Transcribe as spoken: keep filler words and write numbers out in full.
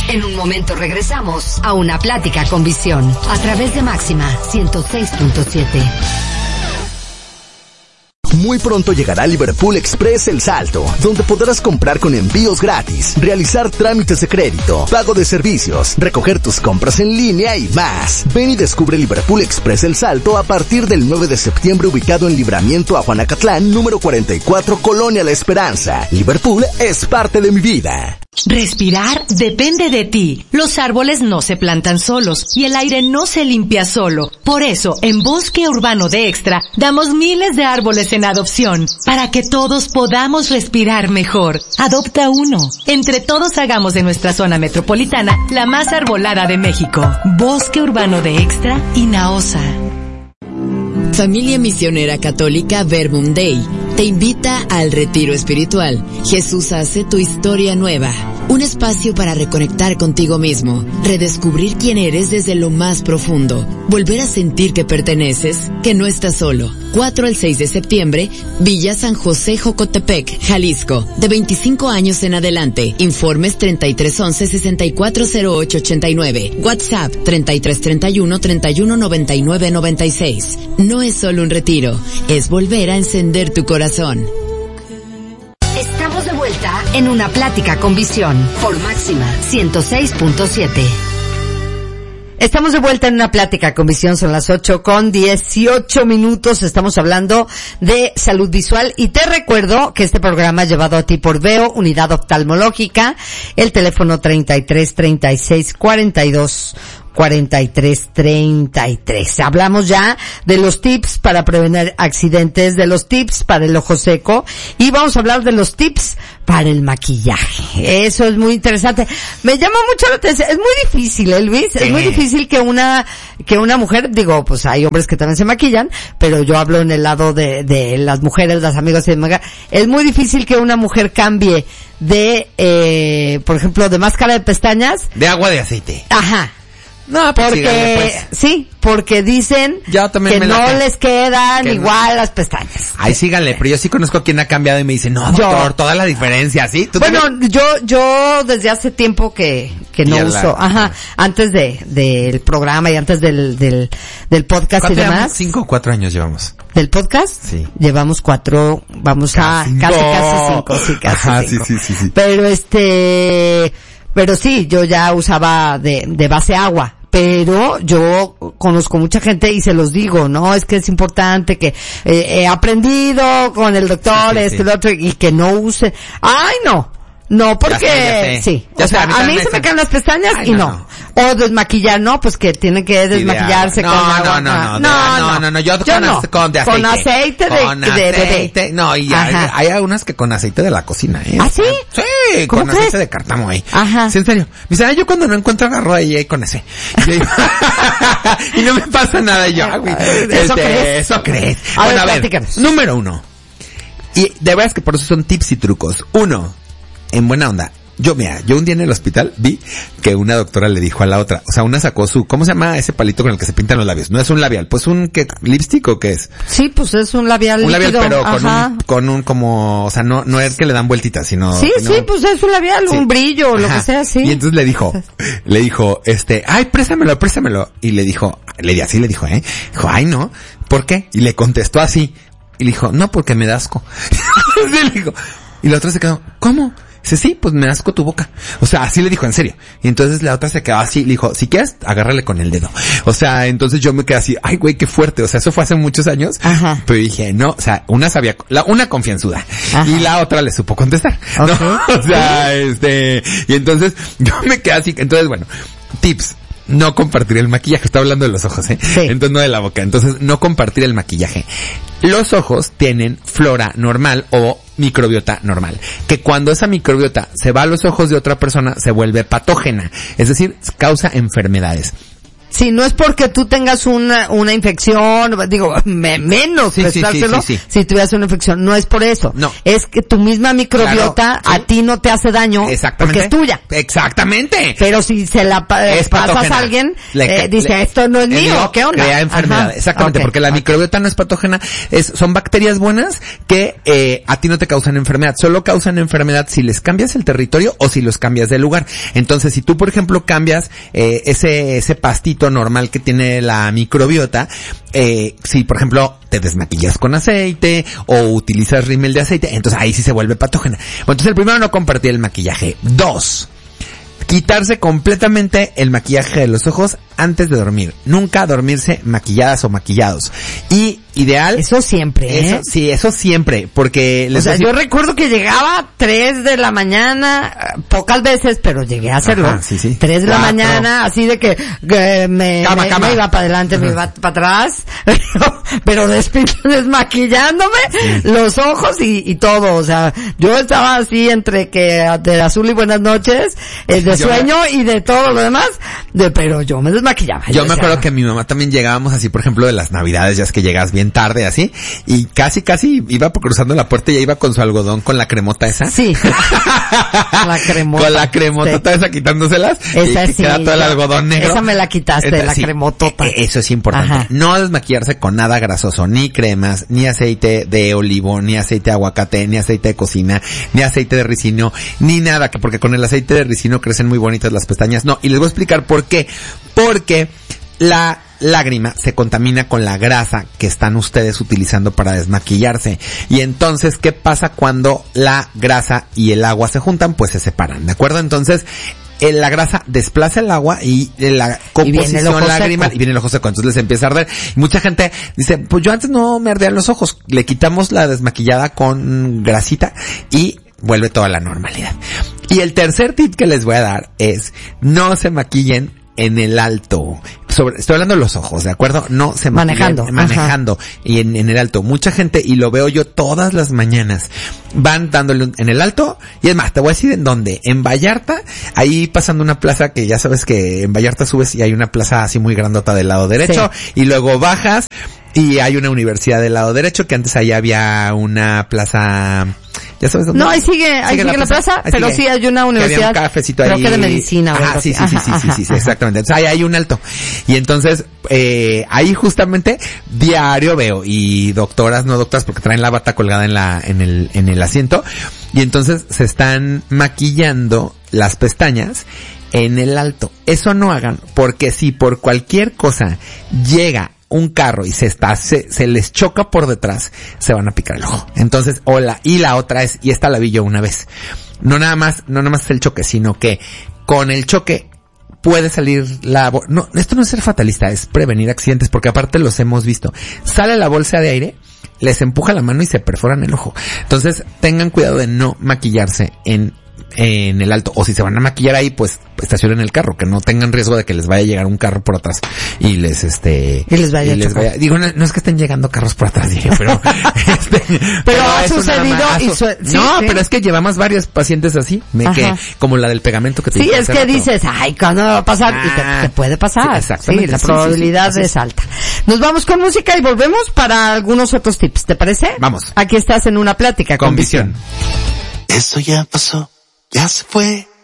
En un momento regresamos a Una Plática con Visión a través de Máxima ciento seis punto siete. Muy pronto llegará Liverpool Express El Salto, donde podrás comprar con envíos gratis, realizar trámites de crédito, pago de servicios, recoger tus compras en línea y más. Ven y descubre Liverpool Express El Salto a partir del nueve de septiembre, ubicado en Libramiento Ajuanacatlán, número cuarenta y cuatro, Colonia La Esperanza. Liverpool es parte de mi vida. Respirar depende de ti. Los árboles no se plantan solos y el aire no se limpia solo. Por eso, en Bosque Urbano de Extra, damos miles de árboles en adopción para que todos podamos respirar mejor. Adopta uno. Entre todos hagamos de nuestra zona metropolitana la más arbolada de México. Bosque Urbano de Extra y Naosa. Familia Misionera Católica Verbum Dei te invita al Retiro Espiritual. Jesús hace tu historia nueva. Un espacio para reconectar contigo mismo, redescubrir quién eres desde lo más profundo, volver a sentir que perteneces, que no estás solo. cuatro al seis de septiembre, Villa San José, Jocotepec, Jalisco, de veinticinco años en adelante. Informes treinta y tres once, sesenta y cuatro cero ocho ochenta y nueve. WhatsApp treinta y tres treinta y uno, treinta y uno noventa y nueve noventa y seis. No es solo un retiro, es volver a encender tu corazón. Estamos de vuelta en Una Plática con Visión por Máxima ciento seis punto siete. Estamos de vuelta en Una Plática con Visión, son las ocho con dieciocho minutos, estamos hablando de salud visual y te recuerdo que este programa es llevado a ti por Veo, Unidad Oftalmológica, el teléfono treinta y tres, treinta y seis, cuarenta y dos, cuarenta y tres, treinta y tres. Hablamos ya de los tips para prevenir accidentes, de los tips para el ojo seco y vamos a hablar de los tips para el maquillaje. Eso es muy interesante. Me llama mucho la atención. Es muy difícil, ¿eh, Luis? Es muy difícil que una, que una mujer, digo, pues hay hombres que también se maquillan, pero yo hablo en el lado de, de las mujeres, las amigas y demás. Es muy difícil que una mujer cambie de, eh, por ejemplo, de máscara de pestañas. De agua de aceite. Ajá. No, pues porque, síganle, pues. sí, porque dicen que no la... les quedan que igual no. las pestañas. Ay, síganle, pero yo sí conozco a quien ha cambiado y me dice, no, doctor, yo, toda la diferencia, ¿sí? ¿Tú bueno, también? yo, yo desde hace tiempo que, que no uso, la... ajá, antes de, del programa y antes del, del, del podcast y demás. Llevamos? ¿Cinco o cuatro años llevamos? ¿Del podcast? Sí. Llevamos cuatro, vamos casi a, casi, no. casi cinco, sí, casi ajá, cinco. Sí, sí, sí, sí. Pero este, pero sí, yo ya usaba de, de base agua. Pero yo conozco mucha gente y se los digo, ¿no? Es que es importante que eh, he aprendido con el doctor, sí, sí, esto y sí. lo otro, y que no use. ¡Ay, no! No, porque, ya sé, ya sé. sí. Ya o sea, a mí se me caen las pestañas Ay, y no. no. O desmaquillar, no, pues que tienen que desmaquillarse no, con no, agua. No, no, no, no, no, no, no, no, yo, yo con, no. con de aceite. Con aceite de, con de aceite, bebé. No, y hay, hay algunas que con aceite de la cocina, ¿eh? ¿Ah, sí? Sí, con crees? aceite de cártamo ahí. Ajá. Sí, en serio. Me dice, yo cuando no encuentro agarro ahí, ahí con ese. Y no me pasa nada, y yo, ah, güey. ¿Eso este, crees? Eso crees. A bueno, ver, a ver, número uno. Y de verdad es que por eso son tips y trucos. Uno, en buena onda. Yo, mira, yo un día en el hospital vi que una doctora le dijo a la otra, o sea, una sacó su, ¿cómo se llama ese palito con el que se pintan los labios? No es un labial, pues un, ¿qué? ¿Lipstick o qué es? Sí, pues es un labial Un líquido. labial, pero con Ajá. un, con un como, o sea, no, no es que le dan vueltitas, sino... Sí, sino, sí, pues es un labial, sí. un brillo, o lo que sea, sí. Y entonces le dijo, le dijo, este, ay, préstamelo, préstamelo. Y le dijo, le di así, le dijo, eh, dijo, ay, no, ¿por qué? Y le contestó así. Y le dijo, no, porque me da asco. Y le dijo, y la otra se quedó, ¿cómo? Dice, sí, pues me asco tu boca. O sea, así le dijo, en serio. Y entonces la otra se quedó así, le dijo, si quieres, agárrale con el dedo. O sea, entonces yo me quedé así, ay güey, qué fuerte. O sea, eso fue hace muchos años. Ajá. Pero dije, no, o sea, una sabía, la, una confianzuda. Ajá. Y la otra le supo contestar. Okay. ¿No? O sea, este, y entonces yo me quedé así. Entonces, bueno, tips. No compartir el maquillaje. Está hablando de los ojos, ¿eh? Sí. Entonces no de la boca. Entonces no compartir el maquillaje. Los ojos tienen flora normal o microbiota normal. Que cuando esa microbiota se va a los ojos de otra persona se vuelve patógena. Es decir, causa enfermedades. Sí, no es porque tú tengas una, una infección, digo, me, menos sí, prestárselo sí, sí, sí, sí. si tuvieras una infección. No es por eso. No. Es que tu misma microbiota Claro, sí. a ti no te hace daño. Exactamente. Porque es tuya. Exactamente. Pero si se la pa- Es pasas patógena. a alguien, Le- eh, dice, le- esto no es eh, mío, digo, ¿qué onda? Crea enfermedad. Ajá. Exactamente, Ok, porque la ok. microbiota no es patógena, es, son bacterias buenas que eh, a ti no te causan enfermedad, solo causan enfermedad si les cambias el territorio o si los cambias de lugar. Entonces, si tú, por ejemplo, cambias eh, ese ese pastito normal que tiene la microbiota, eh, si, por ejemplo, te desmaquillas con aceite o utilizas rímel de aceite, entonces ahí sí se vuelve patógena. Bueno, entonces el primero, no compartir el maquillaje. Dos, quitarse completamente el maquillaje de los ojos antes de dormir. Nunca dormirse maquilladas o maquillados. Y ideal... Eso siempre, ¿eh? Eso, sí, eso siempre, porque... O sea, voy a yo decir- recuerdo que llegaba a tres de la mañana, eh, pocas veces, pero llegué a hacerlo. Ajá, sí, sí. tres de la Cuatro. mañana, así de que, que me, Cama, me, cama. me iba para adelante, me iba para atrás, pero, pero despi- desmaquillándome los ojos y, y todo. O sea, yo estaba así entre que de azul y buenas noches, eh, de Yo- sueño y de todo lo demás, de, pero yo me desmaquillaba. Yo me decía, acuerdo que mi mamá también llegábamos así, por ejemplo, de las navidades, ya es que llegas bien tarde así, y casi, casi iba cruzando la puerta y ya iba con su algodón con la cremota esa. Sí. La cremota. Con la cremotota Sí. esa quitándoselas. Esa y que sí, queda todo el yo- algodón negro. esa me la quitaste, Esa, la sí. cremotota. E- Eso es importante. Ajá. No desmaquillarse con nada grasoso, ni cremas, ni aceite de olivo, ni aceite de aguacate, ni aceite de cocina, ni aceite de ricino, ni nada, que porque con el aceite de ricino crecen muy bonitas las pestañas. No, y les voy a explicar por qué. Porque la lágrima se contamina con la grasa que están ustedes utilizando para desmaquillarse. Y entonces, ¿qué pasa cuando la grasa y el agua se juntan? Pues se separan, ¿de acuerdo? Entonces, eh, la grasa desplaza el agua y eh, la viene el composición ojo lágrima seco. y viene el ojo seco, entonces les empieza a arder. Y mucha gente dice, pues yo antes no me ardían los ojos, le quitamos la desmaquillada con grasita y vuelve toda la normalidad. Y el tercer tip que les voy a dar es, no se maquillen en el alto. Sobre, estoy hablando de los ojos, ¿de acuerdo? No se maquillan Manejando, manejando y en, en el alto. Mucha gente, y lo veo yo todas las mañanas, van dándole un- en el alto, y es más, te voy a decir en dónde. En Vallarta, ahí pasando una plaza que ya sabes que en Vallarta subes y hay una plaza así muy grandota del lado derecho, y luego bajas y hay una universidad del lado derecho, que antes ahí había una plaza, ¿ya sabes dónde? No, ahí sigue, ahí sigue la plaza, Ahí pero sigue. sí hay una Que universidad, había un cafecito creo ahí. que de medicina o Ajá, algo sí, así. sí, sí, sí, Ajá, sí, sí, sí, ajá. exactamente. Entonces ahí hay un alto. Y entonces, eh, ahí justamente diario veo, y doctoras, no doctoras, porque traen la bata colgada en la, en el, en el asiento, y entonces se están maquillando las pestañas en el alto. Eso no hagan, porque si por cualquier cosa llega un carro y se está, se, se les choca por detrás, se van a picar el ojo. Entonces, hola, y la otra es, y esta la vi yo una vez, no nada más, no nada más es el choque, sino que con el choque puede salir la, bo- no, esto no es ser fatalista, es prevenir accidentes, porque aparte los hemos visto. Sale la bolsa de aire, les empuja la mano y se perforan el ojo. Entonces, tengan cuidado de no maquillarse en en el alto, o si se van a maquillar ahí, pues estacionen el carro, que no tengan riesgo de que les vaya a llegar un carro por atrás y les este Y les vaya a chocar. digo, no, no es que estén llegando carros por atrás, dije, pero este, Pero ha eso nada sucedido más. y su- sí, no, sí. pero es que llevamos varios pacientes así, me que Ajá. como la del pegamento que te Sí, dije es hace que rato. dices, ay, ¿cuándo me va a pasar? Y Ah, te, te puede pasar. sí, exactamente, Sí, la sí, sí, probabilidad sí, así es es. alta. Nos vamos con música y volvemos para algunos otros tips, ¿te parece? Vamos. Aquí estás en una plática con, Con visión. Eso ya pasó, ya se fue.